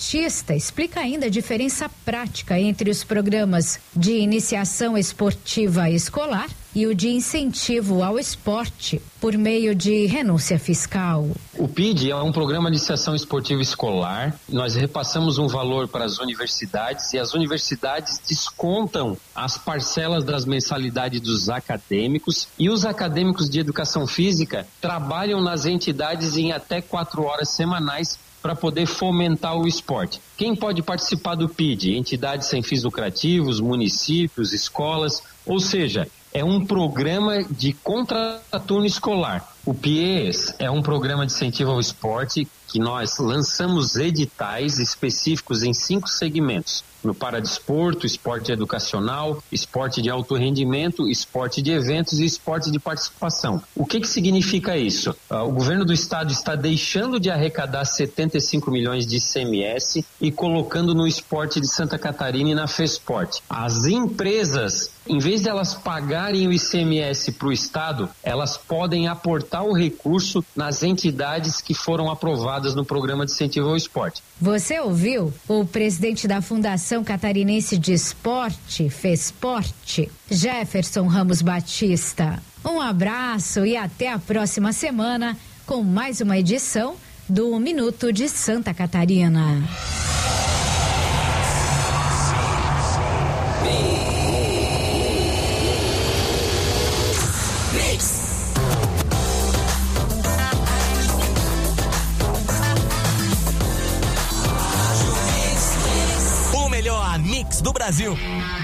Batista explica ainda a diferença prática entre os programas de iniciação esportiva escolar e o de incentivo ao esporte por meio de renúncia fiscal. O PID é um programa de iniciação esportiva escolar. Nós repassamos um valor para as universidades e as universidades descontam as parcelas das mensalidades dos acadêmicos, e os acadêmicos de educação física trabalham nas entidades em até 4 horas semanais para poder fomentar o esporte. Quem pode participar do PID? Entidades sem fins lucrativos, municípios, escolas, ou seja, é um programa de contraturno escolar. O PIES é um programa de incentivo ao esporte que nós lançamos editais específicos em 5 segmentos: no paradesporto, esporte educacional, esporte de alto rendimento, esporte de eventos e esporte de participação. O que significa isso? O governo do estado está deixando de arrecadar 75 milhões de ICMS e colocando no esporte de Santa Catarina e na FESPORT. As empresas, em vez de elas pagarem o ICMS para o estado, elas podem aportar o recurso nas entidades que foram aprovadas no programa de incentivo ao esporte. Você ouviu o presidente da Fundação Catarinense de Esporte, FESPORT, Jefferson Ramos Batista. Um abraço e até a próxima semana com mais uma edição do Minuto de Santa Catarina. Mix do Brasil.